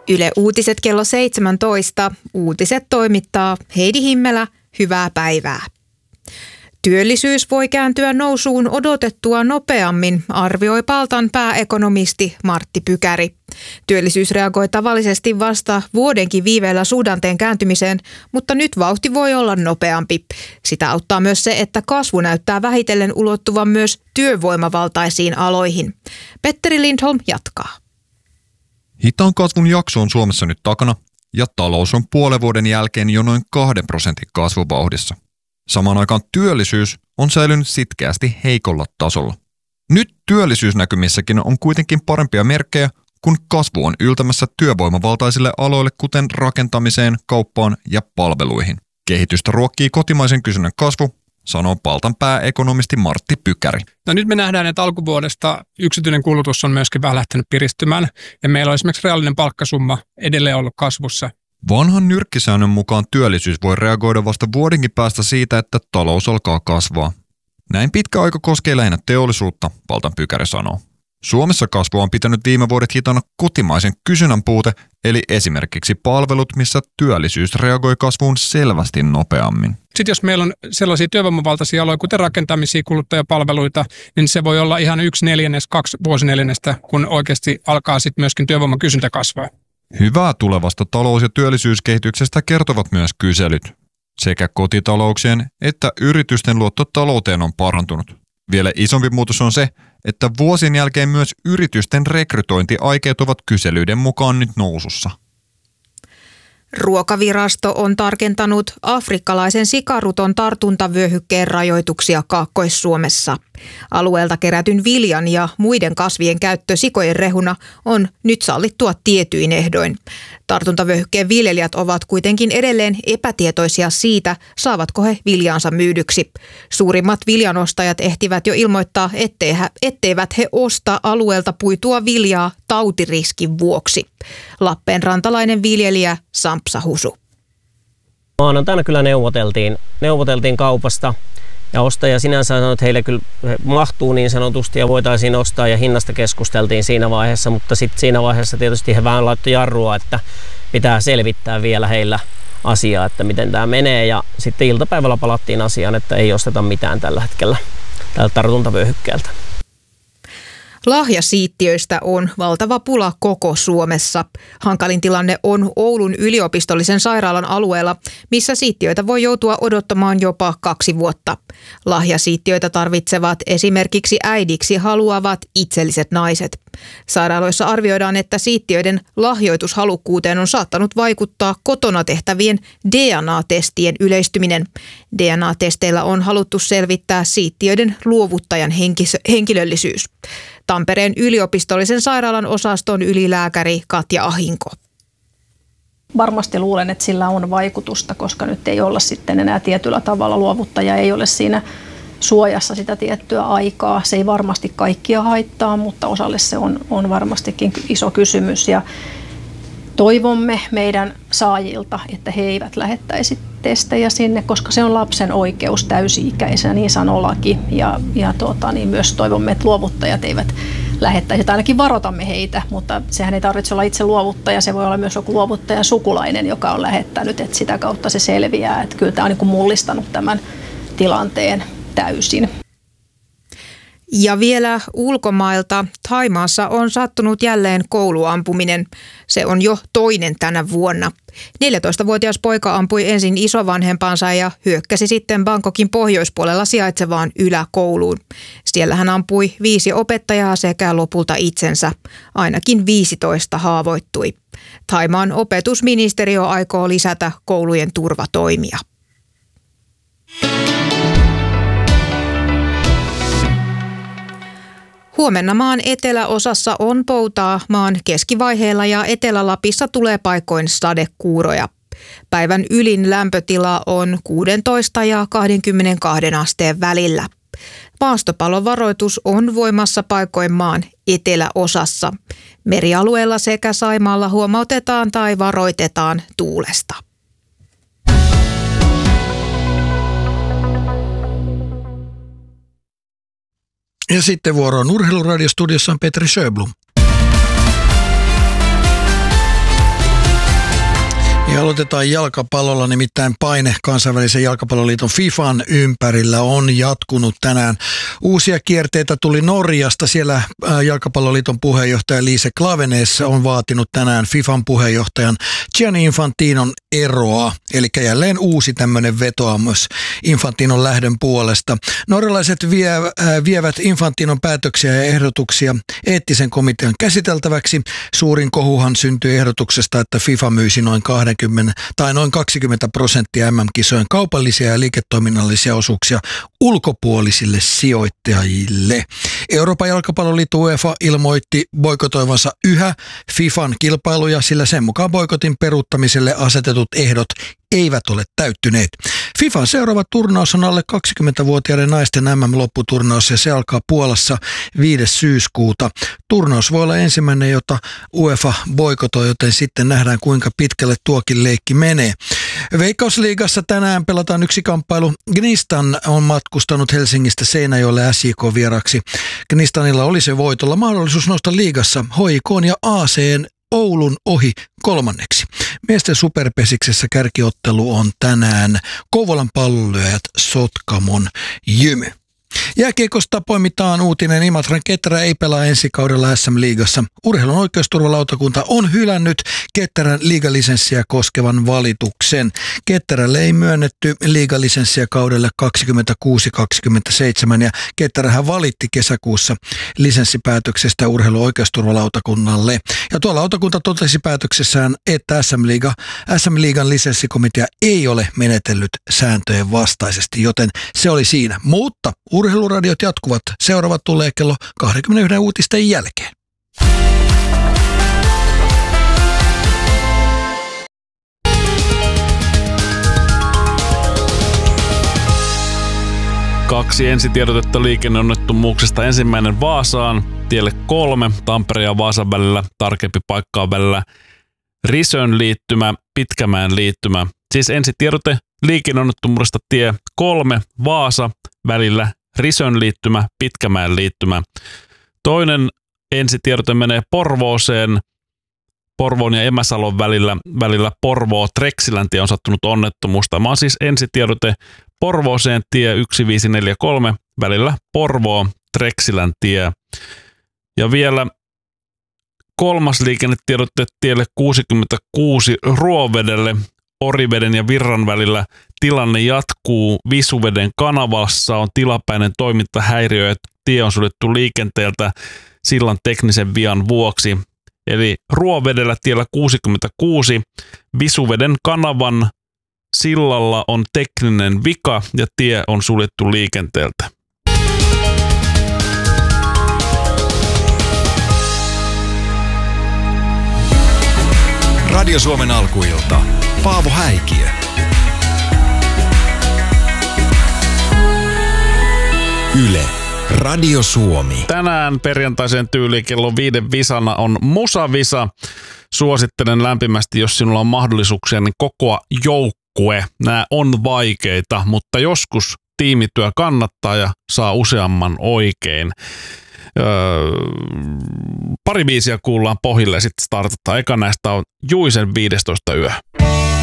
Yle Uutiset kello 17. Uutiset toimittaa Heidi Himmelä. Hyvää päivää. Työllisyys voi kääntyä nousuun odotettua nopeammin, arvioi Paltan pääekonomisti Martti Pykäri. Työllisyys reagoi tavallisesti vasta vuodenkin viiveellä suhdanteen kääntymiseen, mutta nyt vauhti voi olla nopeampi. Sitä auttaa myös se, että kasvu näyttää vähitellen ulottuvan myös työvoimavaltaisiin aloihin. Petteri Lindholm jatkaa. Hitaan kasvun jakso on Suomessa nyt takana ja talous on puolen vuoden jälkeen jo noin 2% kasvuvauhdissa. Samaan aikaan työllisyys on säilynyt sitkeästi heikolla tasolla. Nyt työllisyysnäkymissäkin on kuitenkin parempia merkkejä, kun kasvu on yltämässä työvoimavaltaisille aloille, kuten rakentamiseen, kauppaan ja palveluihin. Kehitystä ruokkii kotimaisen kysynnän kasvu, sanoo Paltan pääekonomisti Martti Pykäri. No nyt me nähdään, että alkuvuodesta yksityinen kulutus on myöskin vähän lähtenyt piristymään ja meillä on esimerkiksi reaalinen palkkasumma edelleen ollut kasvussa. Vanhan nyrkkisäännön mukaan työllisyys voi reagoida vasta vuodenkin päästä siitä, että talous alkaa kasvaa. Näin pitkä aika koskee lähinnä teollisuutta, Paltan Pykäri sanoo. Suomessa kasvua on pitänyt viime vuodet hitana kotimaisen kysynnän puute, eli esimerkiksi palvelut, missä työllisyys reagoi kasvuun selvästi nopeammin. Sitten jos meillä on sellaisia työvoimavaltaisia aloja, kuten rakentamisia, kuluttajapalveluita, niin se voi olla ihan 1/4, 2 vuosineljännestä, kun oikeasti alkaa sitten myöskin työvoiman kysyntä kasvaa. Hyvää tulevasta talous- ja työllisyyskehityksestä kertovat myös kyselyt. Sekä kotitalouksien että yritysten luotto talouteen on parantunut. Vielä isompi muutos on se, että vuosien jälkeen myös yritysten rekrytointiaikeet ovat kyselyiden mukaan nyt nousussa. Ruokavirasto on tarkentanut afrikkalaisen sikaruton tartuntavyöhykkeen rajoituksia Kaakkois-Suomessa. Alueelta kerätyn viljan ja muiden kasvien käyttö sikojen rehuna on nyt sallittua tietyin ehdoin. Tartuntavyöhykkeen viljelijät ovat kuitenkin edelleen epätietoisia siitä, saavatko he viljaansa myydyksi. Suurimmat viljanostajat ehtivät jo ilmoittaa, etteivät he osta alueelta puitua viljaa tautiriskin vuoksi. Lappeenrantalainen viljelijä Sampsa Husu. Maanantaina kyllä neuvoteltiin kaupasta ja ostaja sinänsä sanoi, että heille kyllä mahtuu niin sanotusti ja voitaisiin ostaa ja hinnasta keskusteltiin siinä vaiheessa, mutta sitten siinä vaiheessa tietysti he vähän laittoi jarrua, että pitää selvittää vielä heillä asiaa, että miten tämä menee ja sitten iltapäivällä palattiin asiaan, että ei osteta mitään tällä hetkellä tältä tartuntavyöhykkeeltä. Lahjasiittiöistä on valtava pula koko Suomessa. Hankalin tilanne on Oulun yliopistollisen sairaalan alueella, missä siittiöitä voi joutua odottamaan jopa 2 vuotta. Lahjasiittiöitä tarvitsevat esimerkiksi äidiksi haluavat itselliset naiset. Sairaaloissa arvioidaan, että siittiöiden lahjoitushalukkuuteen on saattanut vaikuttaa kotona tehtävien DNA-testien yleistyminen. DNA-testeillä on haluttu selvittää siittiöiden luovuttajan henkilöllisyys. Tampereen yliopistollisen sairaalan osaston ylilääkäri Katja Ahinko. Varmasti luulen, että sillä on vaikutusta, koska nyt ei olla sitten enää tietyllä tavalla, luovuttaja ei ole siinä suojassa sitä tiettyä aikaa. Se ei varmasti kaikkia haittaa, mutta osalle se on varmastikin iso kysymys ja toivomme meidän saajilta, että he eivät lähettäisi testejä sinne, koska se on lapsen oikeus täysi-ikäisenä, niin sanoo laki. Niin myös toivomme, että luovuttajat eivät lähettäisi. Ainakin varoitamme heitä, mutta sehän ei tarvitse olla itse luovuttaja. Se voi olla myös joku luovuttajan sukulainen, joka on lähettänyt, että sitä kautta se selviää. Että kyllä tämä on niin kuin mullistanut tämän tilanteen täysin. Ja vielä ulkomailta. Thaimaassa on sattunut jälleen kouluampuminen. Se on jo toinen tänä vuonna. 14-vuotias poika ampui ensin isovanhempansa ja hyökkäsi sitten Bangkokin pohjoispuolella sijaitsevaan yläkouluun. Siellä hän ampui 5 opettajaa sekä lopulta itsensä. Ainakin 15 haavoittui. Thaimaan opetusministeriö aikoo lisätä koulujen turvatoimia. Huomenna maan eteläosassa on poutaa, maan keskivaiheella ja Etelä-Lapissa tulee paikoin sadekuuroja. Päivän ylin lämpötila on 16 ja 22 asteen välillä. Maastopalovaroitus on voimassa paikoin maan eteläosassa. Merialueella sekä Saimaalla huomautetaan tai varoitetaan tuulesta. Ja sitten vuoroon Urheiluradiostudiossa on Petri Sjöblom. aloitetaan jalkapallolla, nimittäin paine kansainvälisen jalkapalloliiton FIFAn ympärillä on jatkunut tänään. Uusia kierteitä tuli Norjasta. Siellä jalkapalloliiton puheenjohtaja Lise Klaveness on vaatinut tänään FIFAn puheenjohtajan Gianni Infantinon eroa. Eli jälleen uusi tämmöinen vetoomus Infantinon lähdön puolesta. Norjalaiset vievät Infantinon päätöksiä ja ehdotuksia eettisen komitean käsiteltäväksi. Suurin kohuhan syntyi ehdotuksesta, että FIFA myisi noin 20% MM-kisojen kaupallisia ja liiketoiminnallisia osuuksia ulkopuolisille sijoittajille. Euroopan jalkapalloliitto UEFA ilmoitti boikotoivansa yhä FIFAn kilpailuja, sillä sen mukaan boikotin peruuttamiselle asetetut ehdot eivät ole täyttyneet. FIFAn seuraava turnaus on alle 20-vuotiaiden naisten MM-lopputurnaus ja se alkaa Puolassa 5. syyskuuta. Turnaus voi olla ensimmäinen, jota UEFA boikotoi, joten sitten nähdään kuinka pitkälle tuokin leikki menee. Veikkausliigassa tänään pelataan yksi kamppailu. Gnistan on matkustanut Helsingistä Seinäjoelle SJK vieraksi. Gnistanilla oli se voitolla mahdollisuus nousta liigassa HJK:n ja AC:n Oulun ohi kolmanneksi. Miesten superpesiksessä kärkiottelu on tänään Kouvolan Pallonlyöjät Sotkamon Jymy. Jääkiekosta poimitaan uutinen. Imatran Ketterä ei pelaa ensi kaudella SM-liigassa. Urheilun oikeusturvalautakunta on hylännyt Ketterän liigalisenssiä koskevan valituksen. Ketterälle ei myönnetty liigalisenssiä kaudelle 26-27 ja Ketterähän valitti kesäkuussa lisenssipäätöksestä urheilun oikeusturvalautakunnalle. Ja tuo lautakunta totesi päätöksessään, että SM-liigan lisenssikomitea ei ole menetellyt sääntöjen vastaisesti, joten se oli siinä. Mutta urheiluradiot jatkuvat. Seuraavat tulee kello 21 uutisten jälkeen. Kaksi ensitiedotetta liikenneonnettomuuksista. Ensimmäinen Vaasaan, tielle 3, Tampereen ja Vaasan välillä, tarkempi paikka on välillä Risön liittymä, Pitkämäen liittymä. Siis ensitiedote liikenneonnettomuudesta tie 3, Vaasa välillä Risön liittymä, Pitkämäen liittymä. Toinen ensitiedote menee Porvooseen, Porvoon ja Emäsalon välillä Porvoo-Treksiläntie on sattunut onnettomuus. Tämä on siis ensitiedote Porvooseen tie 1543 välillä Porvoo-Treksiläntie. Ja vielä kolmas liikennetiedote tielle 66 Ruovedelle Oriveden ja Virran välillä. Tilanne jatkuu Visuveden kanavassa, on tilapäinen toimintahäiriö ja tie on suljettu liikenteeltä sillan teknisen vian vuoksi. Eli Ruovedellä tiellä 66 Visuveden kanavan sillalla on tekninen vika ja tie on suljettu liikenteeltä. Radio Suomen alkuilta. Paavo Häikiö. Yle. Radio Suomi. Tänään perjantaisen tyyliin kello 5 visana on Musavisa. Suosittelen lämpimästi, jos sinulla on mahdollisuuksia, niin kokoa joukkue. Nämä on vaikeita, mutta joskus tiimityö kannattaa ja saa useamman oikein. Pari biisiä kuullaan pohjille ja sitten startataan. Eka näistä on Juisen 15 yö.